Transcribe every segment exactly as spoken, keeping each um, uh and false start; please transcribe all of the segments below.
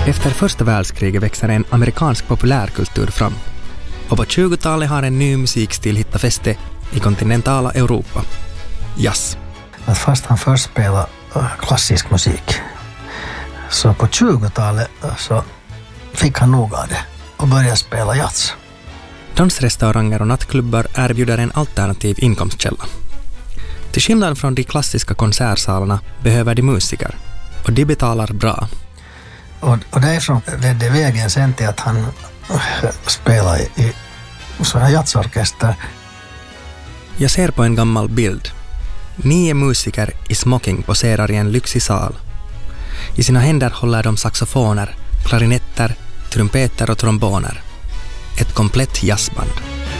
Efter första världskriget växer en amerikansk populärkultur fram. Och på tjugotalet har en ny musikstil hittat fäste i kontinentala Europa. Jazz. Att fast han först spelade klassisk musik, så på tjugotalet så fick han nog av det och började spela jazz. Dansrestauranger och nattklubbar erbjuder en alternativ inkomstkälla. Till skillnad från de klassiska konsertsalarna behöver de musiker, och de betalar bra. Och, och därifrån ledde vägen sen till att han spelade i, i sådana jazzorkester. Jag ser på en gammal bild. Nio musiker i smoking poserar i en lyxig sal. I sina händer håller de saxofoner, klarinetter, trumpeter och tromboner. Ett komplett jazzband.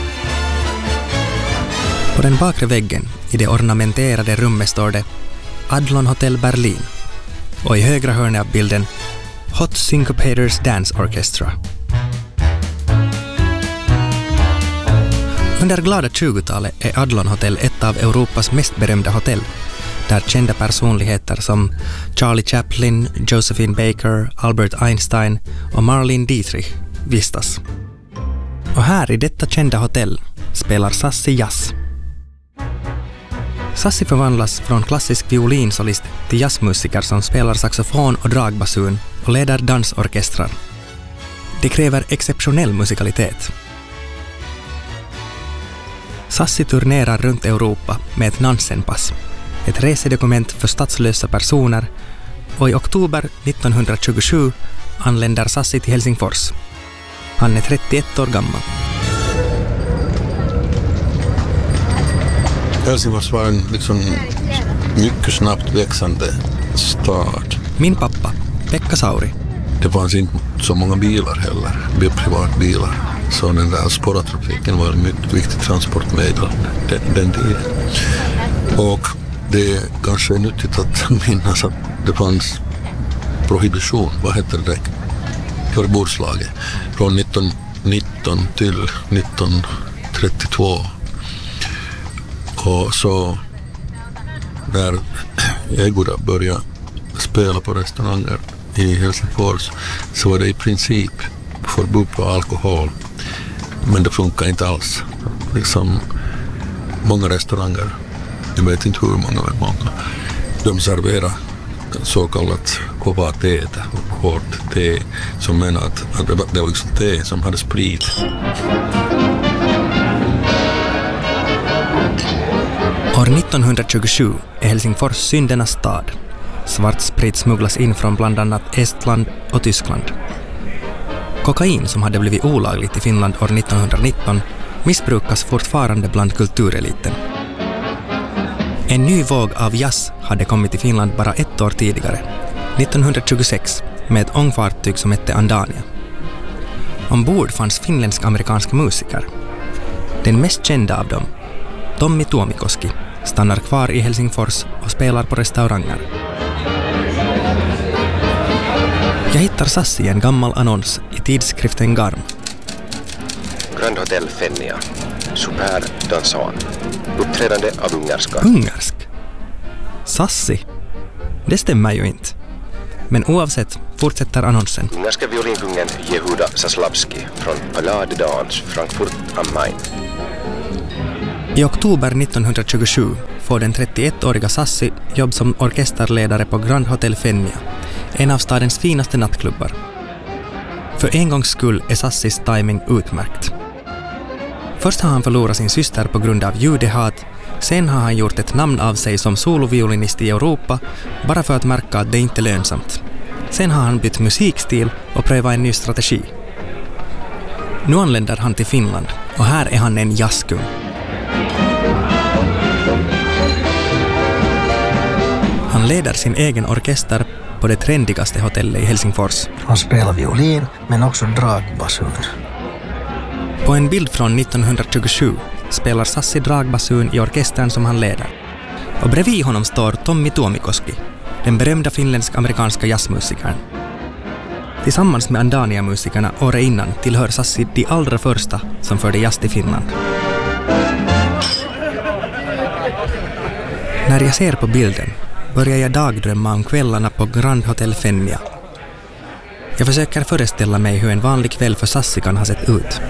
På den bakre väggen i det ornamenterade rummet står det Adlon Hotel Berlin, och i högra hörnet av bilden Hot Syncopators Dance Orchestra. Under glada tjugotalet är Adlon Hotel ett av Europas mest berömda hotell, där kända personligheter som Charlie Chaplin, Josephine Baker, Albert Einstein och Marlene Dietrich vistas. Och här i detta kända hotell spelar Sassi jazz. Sassi förvandlas från klassisk violinsolist till jazzmusiker som spelar saxofon och dragbasun och leder dansorkestrar. Det kräver exceptionell musikalitet. Sassi turnerar runt Europa med ett Nansen-pass, ett resedokument för statslösa personer, och i oktober nittonhundratjugosju anländer Sassi till Helsingfors. Han är trettioett år gammal. Helsingfors var en liksom mycket snabbt växande stad. Min pappa, Pekka Sauri. Det fanns inte så många bilar heller, privatbilar. Så den där spårtrafiken var en mycket viktig transportmedel den, den tiden. Och det är kanske nyttigt att minnas att det fanns prohibition, vad heter det, förbudslaget, från nittonhundranitton till nittonhundratrettiotvå. Och så när Egura började spela på restauranger i Helsingfors så var det i princip förbud på alkohol. Men det funkar inte alls. Liksom många restauranger, jag vet inte hur många, men många, de serverar så kallat kova te, hårt te, som menar att, att det var liksom te som hade sprit. År nittonhundratjugosju är Helsingfors syndernas stad. Svart sprit smugglas in från bland annat Estland och Tyskland. Kokain, som hade blivit olagligt i Finland år nittonhundranitton, missbrukas fortfarande bland kultureliten. En ny våg av jazz hade kommit till Finland bara ett år tidigare, nittonhundratjugosex, med ett ångfartyg som hette Andania. Ombord fanns finländsk-amerikanska musiker. Den mest kända av dem, Tommi Tuomikoski, stannar kvar i Helsingfors och spelar på restauranger. Jag hittar Sassi i en gammal annons i tidskriften Garm. Grand Hotel Fennia. Super dansan. Uppträdande av ungerska. Ungersk? Sassi? Det stämmer ju inte. Men oavsett fortsätter annonsen. Ungerska violinkungen Jehuda Zaslavski från Palais de Dans, Frankfurt am Main. I oktober nittonhundratjugosju får den trettioettåriga Sassi jobb som orkesterledare på Grand Hotel Fennia, en av stadens finaste nattklubbar. För en gångs skull är Sassis timing utmärkt. Först har han förlorat sin syster på grund av judehat, sen har han gjort ett namn av sig som soloviolinist i Europa bara för att märka att det inte är lönsamt. Sen har han bytt musikstil och prövat en ny strategi. Nu anländer han till Finland och här är han en jazzkung. Han leder sin egen orkester på det trendigaste hotellet i Helsingfors. Han spelar violin men också dragbasun. På en bild från nittonhundratjugosju spelar Sassi dragbasun i orkestern som han leder. Och bredvid honom står Tommi Tuomikoski, den berömda finländsk-amerikanska jazzmusikern. Tillsammans med Andania-musikerna året innan tillhör Sassi de allra första som förde jazz till Finland. När jag ser på bilden börjar jag dagdrömma om kvällarna på Grand Hotel Fennia. Jag försöker föreställa mig hur en vanlig kväll för Sassi kan ha sett ut.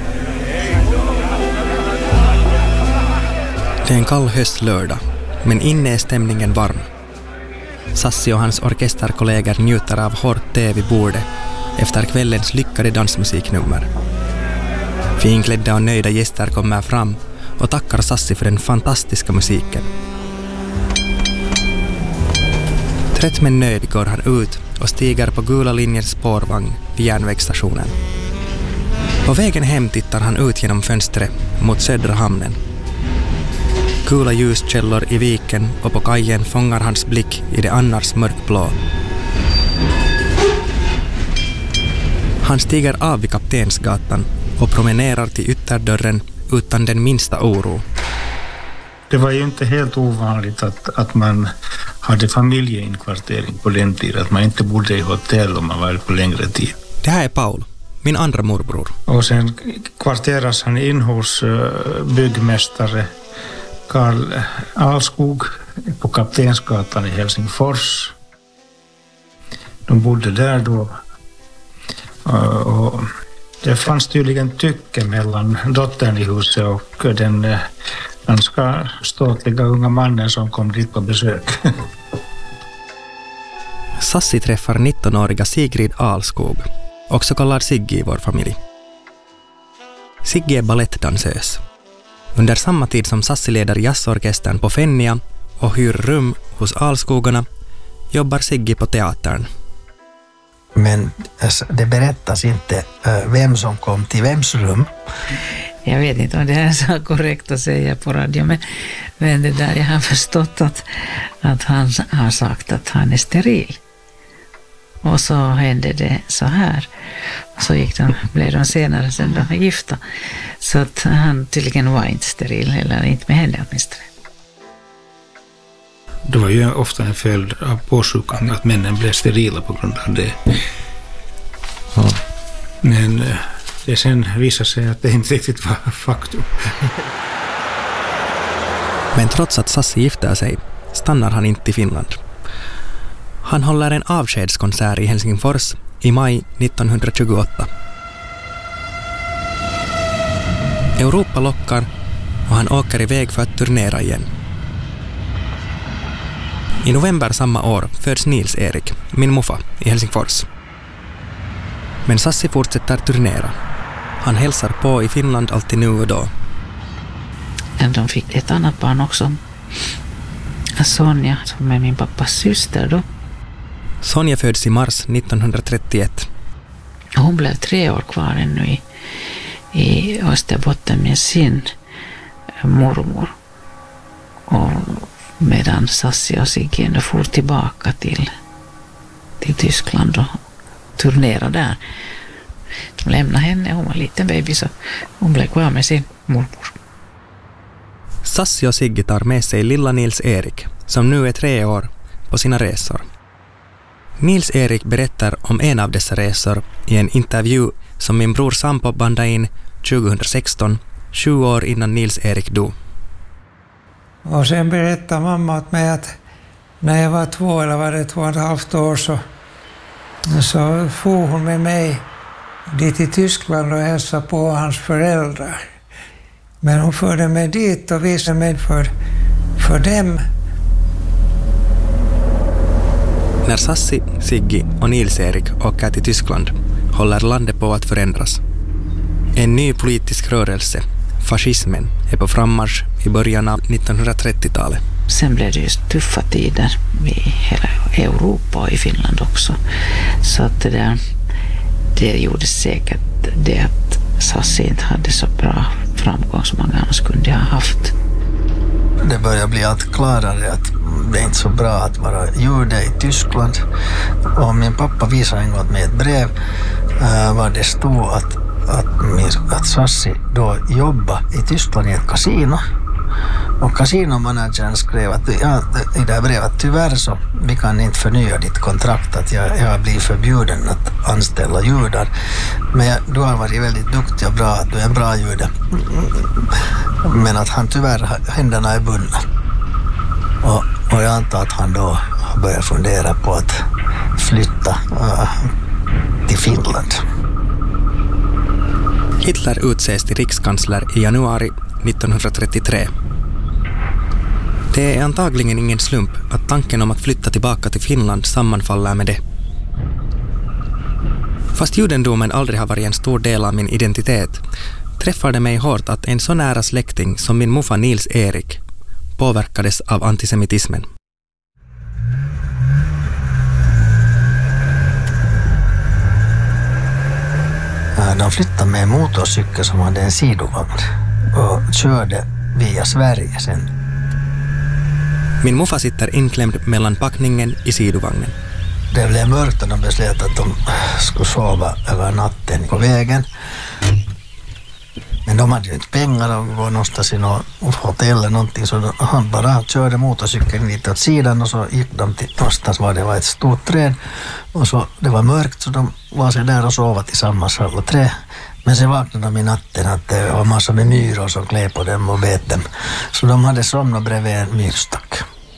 Det är en kall höstlördag, men inne är stämningen varm. Sassi och hans orkesterkollegor njuter av hårt te vid bordet efter kvällens lyckade dansmusiknummer. Finklädda och nöjda gäster kommer fram och tackar Sassi för den fantastiska musiken. Trött men nöjd går han ut och stiger på Gula linjens spårvagn vid järnvägsstationen. På vägen hem tittar han ut genom fönstret mot södra hamnen. Gula ljuskällor i viken och på kajen fångar hans blick i det annars mörkblå. Han stiger av vid Kaptensgatan och promenerar till ytterdörren utan den minsta oro. Det var ju inte helt ovanligt att, att man hade familjeinkvartering på den tiden, att man inte bodde i hotell om man var på längre tid. Det här är Paul, min andra morbror. Och sen kvarteras han in hos byggmästare Karl Alskog på Kaptensgatan i Helsingfors. De bodde där då. Och det fanns tydligen tycke mellan dottern i huset och den ganska ståtliga unga mannen som kom dit på besök. Sassi träffar nittonåriga Sigrid Alskog, också kallad Sigge i vår familj. Sigge är ballettdansös. Under samma tid som Sassi leder jazzorkestern på Fennia och hyr rum hos Alskogarna jobbar Sigge på teatern. Men det berättas inte vem som kom till vems rum. Jag vet inte om det är så korrekt att säga på radio, men, men det där jag har förstått att, att han har sagt att han är steril. Och så hände det så här. Så gick de, blev de senare sen de gifta. Så att han tydligen var inte steril, eller inte med henne åtminstone. Det var ju ofta en följd av påsjukan att männen blev sterila på grund av det. Ja. Men det sen visade sig att det inte riktigt var faktum. Men trots att Sassi gifter sig stannar han inte i Finland. Han håller en avskedskonsert i Helsingfors i maj nittonhundratjugoåtta. Europa lockar och han åker iväg för att turnera igen. I november samma år föds Nils-Erik, min muffa, i Helsingfors. Men Sassi fortsätter turnera. Han hälsar på i Finland alltid nu och då. De fick ett annat barn också. Sonja, som är min pappas syster då. Sonja föds i mars nittonhundratrettioett. Hon blev tre år kvar ännu i, i Österbotten med sin mormor. Och medan Sassi och Sigge ändå for tillbaka till, till Tyskland och turnerade där. De lämnade henne, hon var en liten baby, så hon blev kvar med sin mormor. Sassi och Sigge tar med sig lilla Nils-Erik, som nu är tre år, på sina resor. Nils-Erik berättar om en av dessa resor i en intervju som min bror Sampo bandade in tjugohundrasexton, sju år innan Nils-Erik dog. Och sen berättade mamma åt mig att när jag var två eller var det två och ett halvt år så, så for hon med mig dit till Tyskland och hälsade på hans föräldrar. Men hon förde mig dit och visade mig för, för dem. När Sassi, Sigge och Nils-Erik åker till Tyskland håller landet på att förändras. En ny politisk rörelse, fascismen, är på frammarsch i början av nittonhundratrettiotalet. Sen blev det ju tuffa tider i hela Europa och i Finland också. Så att det, där, det gjorde säkert det att Sassi inte hade så bra framgång som man annars kunde ha haft. Det börjar bli allt klarare att det är inte så bra att vara jude i Tyskland. Och min pappa visade en gång mig ett brev äh, var det stod att, att, min, att Sassi då jobbade i Tyskland i ett kasino. Och kasinomanagern skrev att ja, i det här brevet tyvärr så vi kan inte förnya ditt kontrakt, att jag, jag blir förbjuden att anställa judar. Men du har varit väldigt duktig och bra, du är en bra jude. Men att han tyvärr, händerna är bundna. Och, och jag antar att han då börjar fundera på att flytta uh, till Finland. Hitler utses till rikskansler i januari nittonhundratrettiotre. Det är antagligen ingen slump att tanken om att flytta tillbaka till Finland sammanfaller med det. Fast judendomen aldrig har varit en stor del av min identitet träffar det mig hårt att en så nära släkting som min morfar Nils Erik påverkades av antisemitismen. De flyttade med en motorcykel som hade en sidovagn och körde via Sverige sen. Min morfar sitter inklämd mellan packningen i sidovagnen. Det blev mörkt och de beslöt att de skulle sova över natten på vägen. Men de hade ju inte pengar att gå någonstans i något hotell eller någonting, så han bara körde motorcykeln lite åt sidan och så gick de till någonstans var det var ett stort träd och så det var mörkt så de var sig där och sova tillsammans alla tre. Men sen vaknade de i natten att det var massor med myror som klev på dem och bet dem. Så de hade somnat bredvid en myrstack.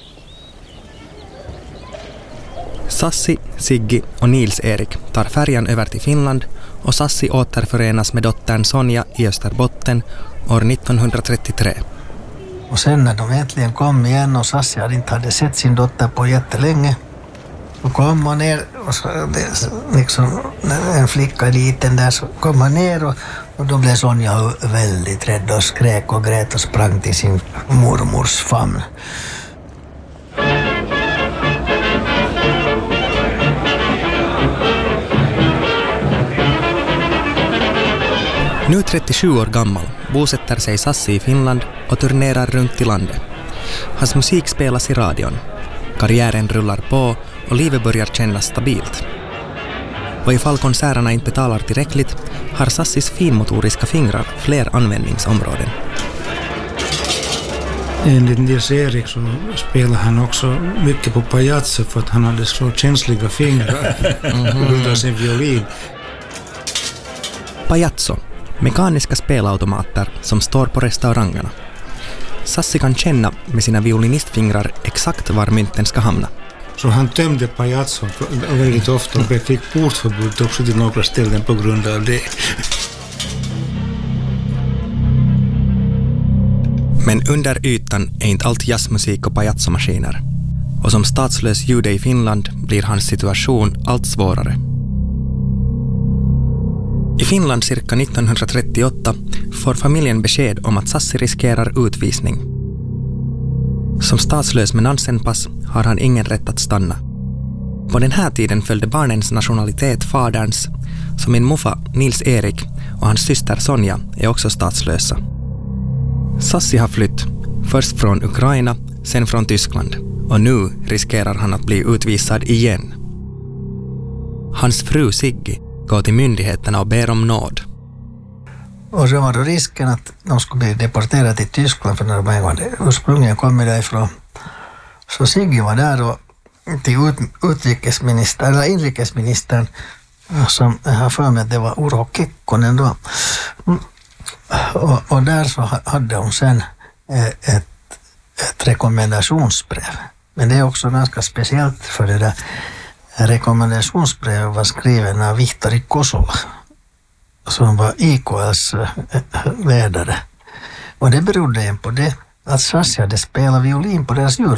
Sassi, Siggi och Nils Erik tar färjan över till Finland och Sassi återförenas med dottern Sonja i Österbotten år nittonhundratrettiotre. Och sen när de äntligen kom igen och Sassi hade inte hade sett sin dotter på jättelänge, så kom han ner och så, det, liksom, en flicka liten där, så kom han ner och, och då blev Sonja väldigt rädd och skrek och grät och sprang till sin mormors famn. Nu trettiosju år gammal bosätter sig Sassi i Finland och turnerar runt i landet. Hans musik spelas i radion. Karriären rullar på och livet börjar kännas stabilt. Och ifall konserterna inte betalar tillräckligt har Sassis finmotoriska fingrar fler användningsområden. Enligt Nils Erik så spelar han också mycket på pajazzo för att han hade så känsliga fingrar under sin violin. Pajazzo, mekaniska spelautomater som står på restaurangerna. Sassi kan känna med sina violinistfingrar exakt var mynten ska hamna. Så han tömde pajazzo väldigt ofta och fick portförbud också till några ställen på grund av det. Men under ytan är inte allt jazzmusik och pajazzomaskiner. Och som statslös jude i Finland blir hans situation allt svårare. I Finland cirka nittonhundratrettioåtta får familjen besked om att Sassi riskerar utvisning. Som statslös med Nansen-pass har han ingen rätt att stanna. På den här tiden följde barnens nationalitet faderns, så min morfar Nils Erik och hans syster Sonja är också statslösa. Sassi har flytt, först från Ukraina, sen från Tyskland, och nu riskerar han att bli utvisad igen. Hans fru Siggi går till myndigheterna och ber om nåd. Och så var då risken att de skulle bli deporterade till Tyskland för när de hade ursprungligen kommit därifrån. Så Siggi var där och till ut, utrikesministern, eller inrikesministern, som jag har för mig att det var Urho Kekkonen då. Och, och där så hade hon sen ett, ett rekommendationsbrev. Men det är också ganska speciellt för det där rekommendationsbrevet var skriven av Vihtori Kosola, som var I K L:s ledare. Och det berodde på det att Sassi hade spelat violin på deras jul.